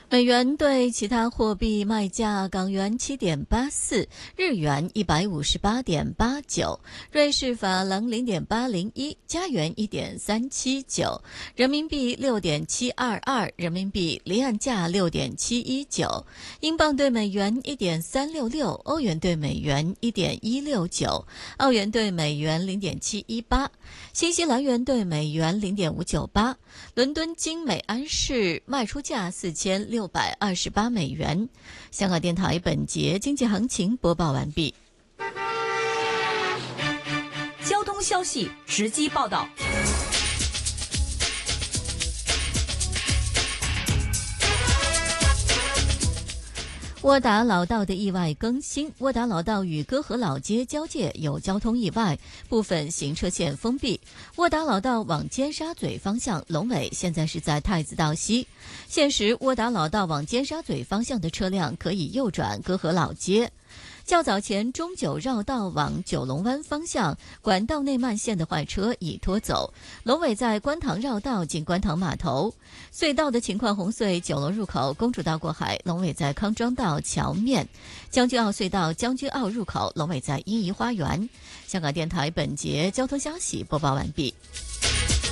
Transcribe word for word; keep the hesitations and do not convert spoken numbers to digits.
美元对其他货币卖价：港元七点八四，日元一百五十八点八九，瑞士法郎零点八零一，加元一点三七九，人民币六点七二二，人民币离岸价六点七一九，英镑对美元一点三六六，欧元对美元一点一六九，澳元对美元零点七一八，新西兰元对美元零点五九八。伦敦金每安士卖出价四千六百二十八美元。香港电台本节经济行情播报完毕。 交通消息直击报道。 窝打老道的意外更新，窝打老道与歌和老街交界有交通意外，部分行车线封闭。窝打老道往尖沙咀方向龙尾现在是在太子道西，现时窝打老道往尖沙咀方向的车辆可以右转歌和老街。较早前中九绕道往九龙湾方向管道内慢线的坏车已拖走，龙尾在观塘绕道近观塘码头。隧道的情况：红隧九龙入口公主道过海，龙尾在康庄道桥面；将军澳隧道将军澳入口，龙尾在欣怡花园。香港电台本节交通消息播报完毕。